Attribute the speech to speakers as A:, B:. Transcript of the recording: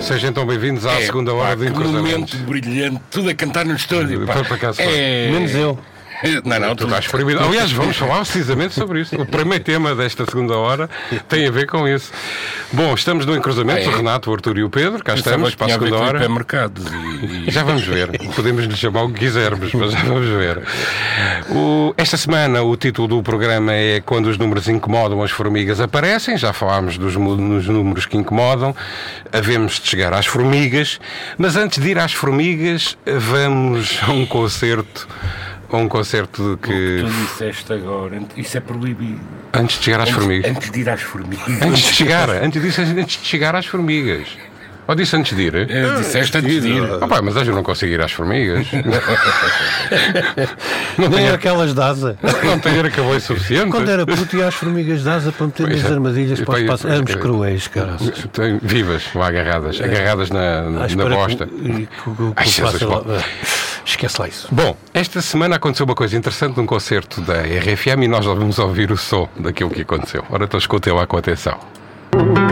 A: Sejam então bem-vindos à segunda hora do
B: Que momento
A: Encruzamento.
B: brilhante, tudo a cantar no estúdio. pá.
A: Por acaso foi.
C: Menos eu.
B: Não,
A: Tu estás proibido. Aliás, vamos falar precisamente sobre isso. O primeiro tema desta segunda hora tem a ver com isso. Bom, estamos no Encruzamento, o Renato, o Artur e o Pedro. Cá estamos para a segunda hora.
B: Supermercados
A: Já vamos ver. Podemos lhe chamar o que quisermos, mas já vamos ver. Esta semana o título do programa é Quando os números incomodam, as formigas aparecem. Já falámos dos números que incomodam. Havemos de chegar às formigas. Mas antes de ir às formigas, vamos a um concerto que...
B: Tu disseste agora, isso é proibido.
A: Antes de chegar às formigas.
B: Antes de ir às formigas.
A: Antes de chegar às formigas. Ou disse antes de ir?
B: Disseste antes de ir.
A: Opa, mas hoje eu não consigo ir às formigas.
C: Nem aquelas de asa.
A: Não tenho arcabouço suficiente.
C: Quando era puto, ia às formigas de asa para meter nas armadilhas para os passos. Éramos cruéis, cara.
A: Vivas, lá agarradas na bosta.
C: Esquece lá isso.
A: Bom, esta semana aconteceu uma coisa interessante num concerto da RFM e nós vamos ouvir o som daquilo que aconteceu. Ora, então escutem lá com atenção.